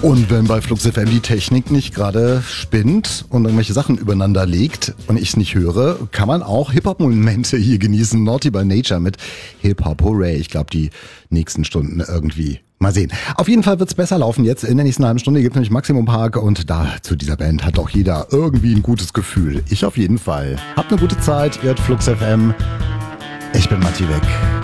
Und wenn bei Flux FM die Technik nicht gerade spinnt und irgendwelche Sachen übereinander legt und ich es nicht höre, kann man auch Hip-Hop-Momente hier genießen. Naughty by Nature mit Hip-Hop Hooray. Ich glaube, die nächsten Stunden irgendwie. Mal sehen. Auf jeden Fall wird's besser laufen jetzt. In der nächsten halben Stunde gibt's nämlich Maximum Park und da zu dieser Band hat auch jeder irgendwie ein gutes Gefühl. Ich auf jeden Fall. Habt eine gute Zeit. Ihr hört Flux FM. Ich bin Matti Weg.